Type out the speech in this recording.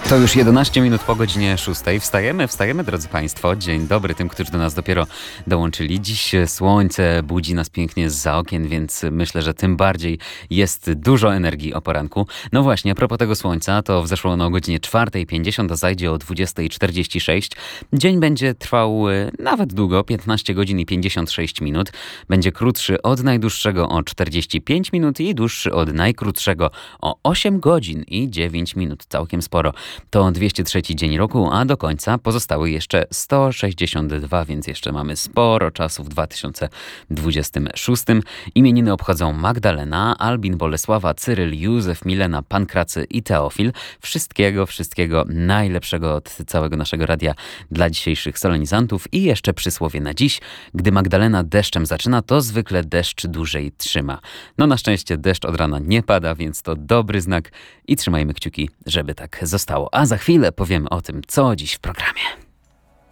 To już 11 minut po godzinie 6. Wstajemy, drodzy Państwo. Dzień dobry tym, którzy do nas dopiero dołączyli. Dziś słońce budzi nas pięknie zza okien, więc myślę, że tym bardziej jest dużo energii o poranku. No właśnie, a propos tego słońca, to wzeszło ono o godzinie 4:50, a zajdzie o 20:46. Dzień będzie trwał nawet długo, 15 godzin i 56 minut. Będzie krótszy od najdłuższego o 45 minut i dłuższy od najkrótszego o 8 godzin i 9 minut. Całkiem sporo. To 203 dzień roku, a do końca pozostały jeszcze 162, więc jeszcze mamy sporo czasu w 2026. Imieniny obchodzą Magdalena, Albin, Bolesława, Cyryl, Józef, Milena, Pankracy i Teofil. Wszystkiego najlepszego od całego naszego radia dla dzisiejszych solenizantów. I jeszcze przysłowie na dziś. Gdy Magdalena deszczem zaczyna, to zwykle deszcz dłużej trzyma. No na szczęście deszcz od rana nie pada, więc to dobry znak i trzymajmy kciuki, żeby tak zostało. A za chwilę powiemy o tym, co dziś w programie.